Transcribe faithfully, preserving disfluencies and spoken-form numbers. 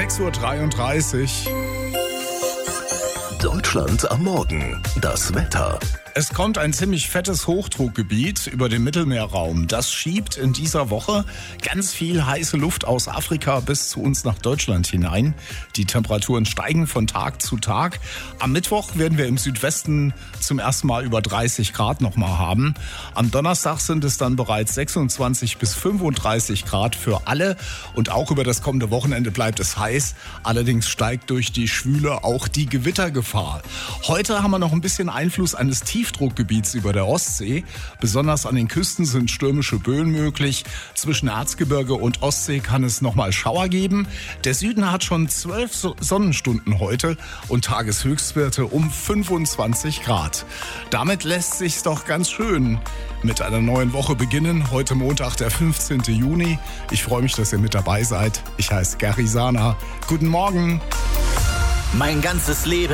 sechs Uhr dreiunddreißig. Deutschland am Morgen. Das Wetter. Es kommt ein ziemlich fettes Hochdruckgebiet über den Mittelmeerraum. Das schiebt in dieser Woche ganz viel heiße Luft aus Afrika bis zu uns nach Deutschland hinein. Die Temperaturen steigen von Tag zu Tag. Am Mittwoch werden wir im Südwesten zum ersten Mal über dreißig Grad nochmal haben. Am Donnerstag sind es dann bereits sechsundzwanzig bis fünfunddreißig Grad für alle. Und auch über das kommende Wochenende bleibt es heiß. Allerdings steigt durch die Schwüle auch die Gewittergefahr. Heute haben wir noch ein bisschen Einfluss eines Tiefdruckgebiets über der Ostsee. Besonders an den Küsten sind stürmische Böen möglich. Zwischen Erzgebirge und Ostsee kann es nochmal Schauer geben. Der Süden hat schon zwölf Sonnenstunden heute und Tageshöchstwerte um fünfundzwanzig Grad. Damit lässt sich's doch ganz schön mit einer neuen Woche beginnen. Heute Montag, der fünfzehnten Juni. Ich freue mich, dass ihr mit dabei seid. Ich heiße Gary Sana. Guten Morgen. Mein ganzes Leben